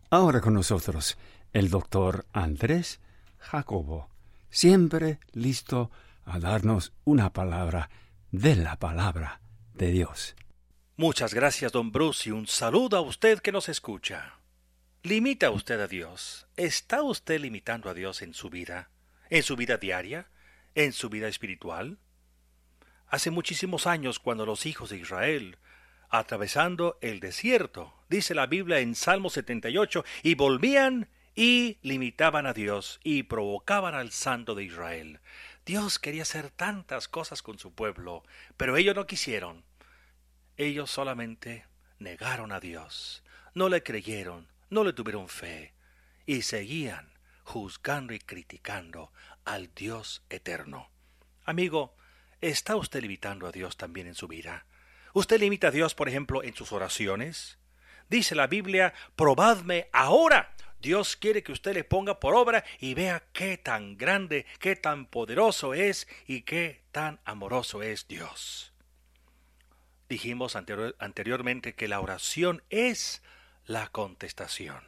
Ahora con nosotros el doctor Andrés Jacobo, siempre listo a darnos una palabra de la palabra de Dios. Muchas gracias, don Bruce, y un saludo a usted que nos escucha. ¿Limita usted a Dios? ¿Está usted limitando a Dios en su vida? ¿En su vida diaria? ¿En su vida espiritual? Hace muchísimos años, cuando los hijos de Israel, atravesando el desierto, dice la Biblia en Salmo 78, y volvían y limitaban a Dios y provocaban al Santo de Israel. Dios quería hacer tantas cosas con su pueblo, pero ellos no quisieron. Ellos solamente negaron a Dios, no le creyeron, no le tuvieron fe, y seguían juzgando y criticando al Dios eterno. Amigo, ¿está usted limitando a Dios también en su vida? ¿Usted limita a Dios, por ejemplo, en sus oraciones? Dice la Biblia, probadme ahora. Dios quiere que usted le ponga por obra y vea qué tan grande, qué tan poderoso es y qué tan amoroso es Dios. Dijimos anteriormente que la oración es la contestación.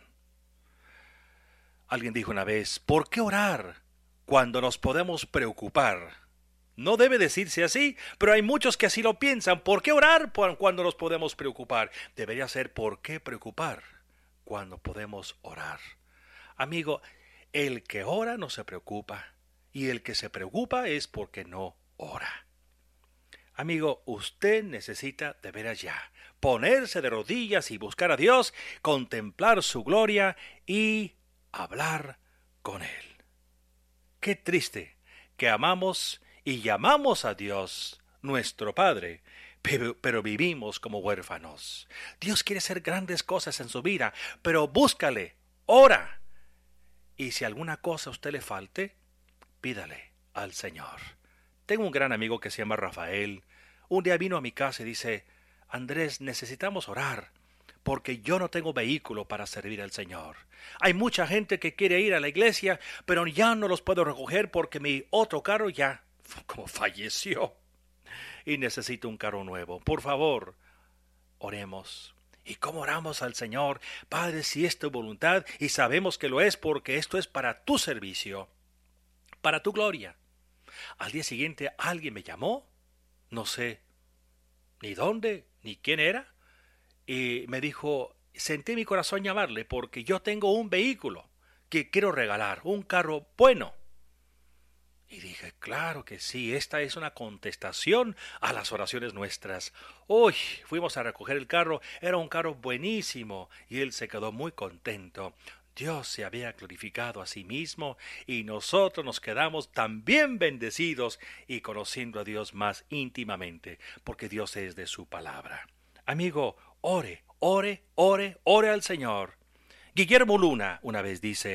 Alguien dijo una vez, ¿por qué orar cuando nos podemos preocupar? No debe decirse así, pero hay muchos que así lo piensan. ¿Por qué orar cuando nos podemos preocupar? Debería ser ¿por qué preocupar cuando podemos orar? Amigo, el que ora no se preocupa, y el que se preocupa es porque no ora. Amigo, usted necesita de veras ya ponerse de rodillas y buscar a Dios, contemplar su gloria y hablar con Él. Qué triste que amamos y llamamos a Dios nuestro Padre, pero vivimos como huérfanos. Dios quiere hacer grandes cosas en su vida, pero búscale, ora. Y si alguna cosa a usted le falte, pídale al Señor. Tengo un gran amigo que se llama Rafael. Un día vino a mi casa y dice, Andrés, necesitamos orar, porque yo no tengo vehículo para servir al Señor. Hay mucha gente que quiere ir a la iglesia, pero ya no los puedo recoger porque mi otro carro ya como falleció. Y necesito un carro nuevo. Por favor, oremos. ¿Y cómo oramos al Señor? Padre, si es tu voluntad, y sabemos que lo es porque esto es para tu servicio, para tu gloria. Al día siguiente alguien me llamó, no sé ni dónde, ni quién era, y me dijo, sentí mi corazón llamarle porque yo tengo un vehículo que quiero regalar, un carro bueno. Y dije, claro que sí, esta es una contestación a las oraciones nuestras. Hoy fuimos a recoger el carro, era un carro buenísimo, y él se quedó muy contento. Dios se había glorificado a sí mismo, y nosotros nos quedamos también bendecidos y conociendo a Dios más íntimamente, porque Dios es de su palabra. Amigo, ore, ore, ore, ore al Señor. Guillermo Luna una vez dice,